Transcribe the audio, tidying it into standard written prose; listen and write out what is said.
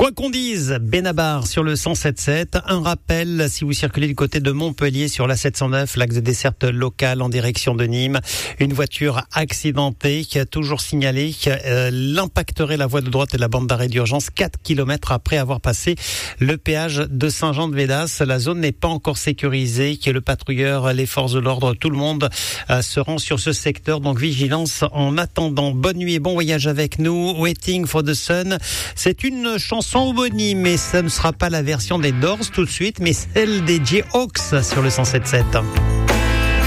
Quoi qu'on dise, Benabar sur le 107.7. Un rappel, si vous circulez du côté de Montpellier sur la 709, l'axe de desserte locale en direction de Nîmes, une voiture accidentée qui a toujours signalé l'impacterait la voie de droite et la bande d'arrêt d'urgence 4 km après avoir passé le péage de Saint-Jean-de-Védas. La zone n'est pas encore sécurisée, le patrouilleur, les forces de l'ordre, tout le monde se rend sur ce secteur, donc vigilance en attendant. Bonne nuit et bon voyage avec nous. Waiting for the Sun, c'est une chanson homonyme, mais ce ne sera pas la version des Doors tout de suite, mais celle des Jayhawks sur le 107.7.